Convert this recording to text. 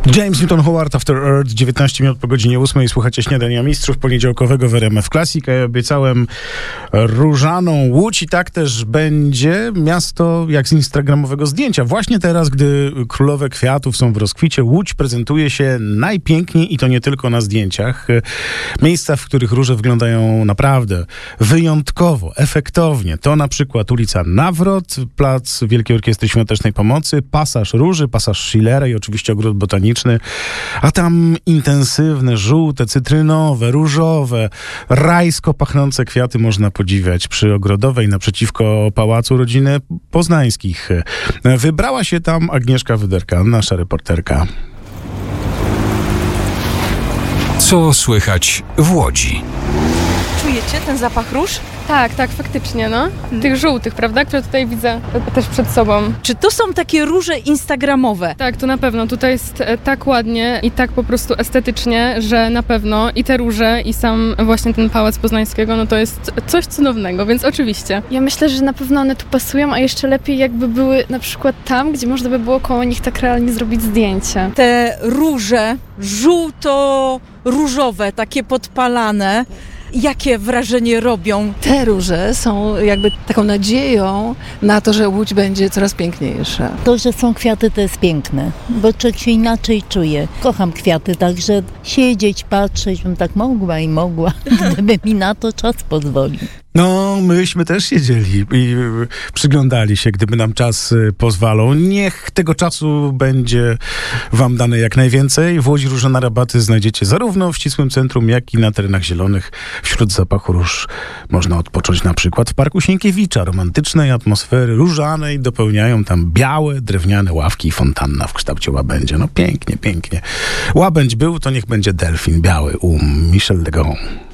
James Newton Howard, After Earth, 19 minut po godzinie 8. Słuchacie Śniadania Mistrzów poniedziałkowego w RMF Classic. Ja obiecałem różaną Łódź i tak też będzie. Miasto jak z instagramowego zdjęcia. Właśnie teraz, gdy królowe kwiatów są w rozkwicie, Łódź prezentuje się najpiękniej i to nie tylko na zdjęciach. Miejsca, w których róże wyglądają naprawdę wyjątkowo, efektownie. To na przykład ulica Nawrot, plac Wielkiej Orkiestry Świątecznej Pomocy, pasaż Róży, pasaż Schillera i oczywiście ogród botaniczny. A tam intensywne, żółte, cytrynowe, różowe, rajsko pachnące kwiaty można podziwiać przy Ogrodowej naprzeciwko Pałacu Rodziny Poznańskich. Wybrała się tam Agnieszka Wyderka, nasza reporterka. Co słychać w Łodzi? Czujecie ten zapach róż? Tak, faktycznie, no. Tych żółtych, prawda, które tutaj widzę też przed sobą. Czy to są takie róże instagramowe? Tak, to na pewno. Tutaj jest tak ładnie i tak po prostu estetycznie, że na pewno i te róże, i sam właśnie ten Pałac Poznańskiego, no to jest coś cudownego, więc oczywiście. Ja myślę, że na pewno one tu pasują, a jeszcze lepiej jakby były na przykład tam, gdzie można by było koło nich tak realnie zrobić zdjęcie. Te róże żółto-różowe, takie podpalane, jakie wrażenie robią? Te róże są jakby taką nadzieją na to, że Łódź będzie coraz piękniejsza. To, że są kwiaty, to jest piękne, bo człowiek się inaczej czuje. Kocham kwiaty, także siedzieć, patrzeć, bym tak mogła, gdyby mi na to czas pozwolił. No, myśmy też siedzieli i przyglądali się, gdyby nam czas pozwalał. Niech tego czasu będzie wam dane jak najwięcej. W Łodzi róże na rabaty znajdziecie zarówno w ścisłym centrum, jak i na terenach zielonych. Wśród zapachu róż można odpocząć na przykład w Parku Sienkiewicza. Romantycznej atmosfery różanej dopełniają tam białe, drewniane ławki i fontanna w kształcie łabędzia. No pięknie, pięknie. Łabędź był, to niech będzie delfin biały u Michel Legrand.